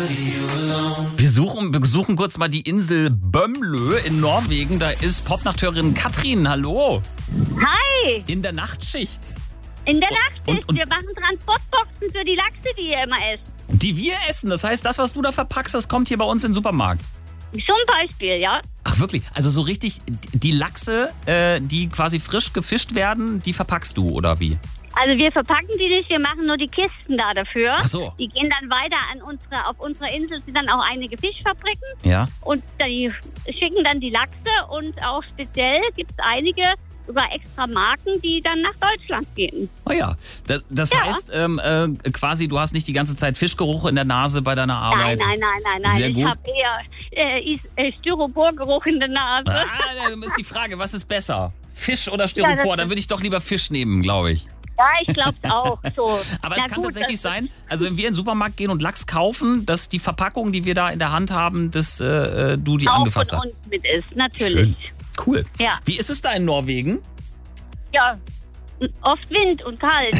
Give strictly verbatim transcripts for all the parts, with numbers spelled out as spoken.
Wir suchen, wir suchen kurz mal die Insel Bömlö in Norwegen. Da ist Popnachteurin Katrin. Hallo. Hi. In der Nachtschicht. In der Nachtschicht. Und, und, wir machen Transportboxen für die Lachse, die ihr immer esst. Die wir essen. Das heißt, das, was du da verpackst, das kommt hier bei uns in den Supermarkt. Zum Beispiel, ja. Ach wirklich? Also so richtig, die Lachse, äh, die quasi frisch gefischt werden, die verpackst du oder wie? Also wir verpacken die nicht, wir machen nur die Kisten da dafür. Ach so. Die gehen dann weiter an unsere, auf unserer Insel sind dann auch einige Fischfabriken. Ja. Und die schicken dann die Lachse und auch speziell gibt es einige über extra Marken, die dann nach Deutschland gehen. Oh ja, das, das Ja. heißt ähm, äh, quasi, du hast nicht die ganze Zeit Fischgeruch in der Nase bei deiner Arbeit. Nein, nein, nein, nein, nein. Sehr Ich gut. habe eher äh, Is- äh, Styroporgeruch in der Nase. Ah, dann ist die Frage, was ist besser? Fisch oder Styropor? Ja, das- Dann würde ich doch lieber Fisch nehmen, glaube ich. Ja, ich glaube auch. So. Aber Na es kann gut, tatsächlich das- sein, also wenn wir in den Supermarkt gehen und Lachs kaufen, dass die Verpackung, die wir da in der Hand haben, dass äh, du die auch angefasst von hast. uns mit ist, natürlich. Schön. Cool. Ja. Wie ist es da in Norwegen? Ja, oft Wind und kalt.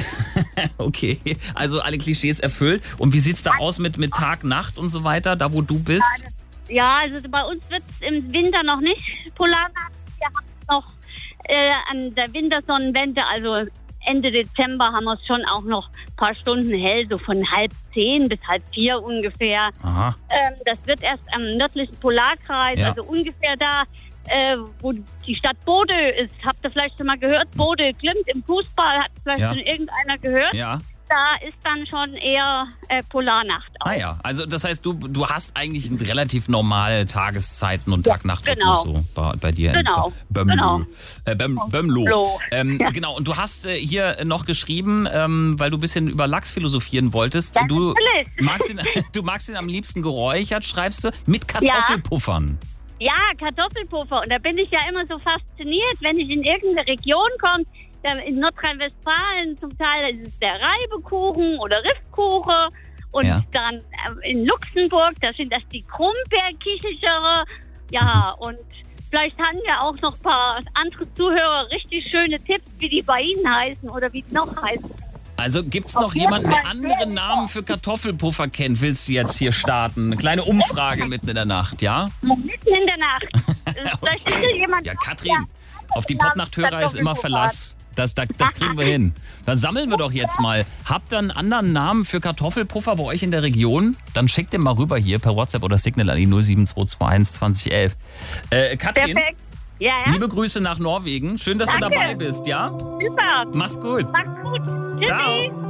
Okay, also alle Klischees erfüllt. Und wie sieht's da aus mit, mit Tag, Nacht und so weiter, da wo du bist? Ja, also bei uns wird es im Winter noch nicht Polarnacht. Wir haben noch äh, an der Wintersonnenwende, also Ende Dezember haben wir es schon auch noch ein paar Stunden hell, so von halb zehn bis halb vier ungefähr. Aha. Ähm, das wird erst am nördlichen Polarkreis, Ja. also ungefähr da, äh, wo die Stadt Bodø ist. Habt ihr vielleicht schon mal gehört? Bodø Glimt im Fußball, hat vielleicht Ja. schon irgendeiner gehört? Ja. Da ist dann schon eher äh, Polarnacht auch. Ah ja, also das heißt, du, du hast eigentlich einen relativ normale Tageszeiten und Ja, Tag-Nacht-Rhythmus genau. so bei, bei dir Genau, in Bömlö. genau. Äh, Böm, Bömlo. Bömlo. Ähm, Ja. Genau, und du hast äh, hier noch geschrieben, ähm, weil du ein bisschen über Lachs philosophieren wolltest. Ja, du, natürlich. magst ihn, du magst ihn am liebsten geräuchert, schreibst du, mit Kartoffelpuffern. Ja, Kartoffelpuffer. Und da bin ich ja immer so fasziniert, wenn ich in irgendeine Region komme. In Nordrhein-Westfalen zum Teil ist es der Reibekuchen oder Riffkuchen. Und Ja. dann äh, in Luxemburg, da sind das die Krummbeerkichere. Ja, und vielleicht haben ja auch noch ein paar andere Zuhörer richtig schöne Tipps, wie die bei Ihnen heißen oder wie es noch heißt. Also gibt's noch jemanden, der anderen Namen für Kartoffelpuffer kennt? Willst du jetzt hier starten? Eine kleine Umfrage mitten in der Nacht, ja? Mitten in der Nacht. Vielleicht ist ja jemand. Ja, Katrin, auf die Popnachthörer ist immer Verlass. Das, das, das kriegen wir hin. Dann sammeln wir doch jetzt mal. Habt ihr einen anderen Namen für Kartoffelpuffer bei euch in der Region? Dann schickt den mal rüber hier per WhatsApp oder Signal an die null sieben zwei zwei eins zwanzig elf. Äh, Katrin, Perfekt. Ja, ja. liebe Grüße nach Norwegen. Schön, dass Danke. du dabei bist, ja? Super. Mach's gut. Macht's gut. Tschüssi. Ciao.